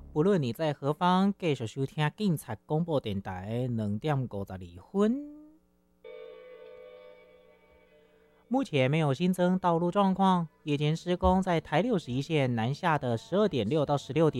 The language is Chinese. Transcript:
不论你在何方，继续收听警察广播电台2:52。目前没有新增道路状况，夜间施工在台61线南下的12.6到16点。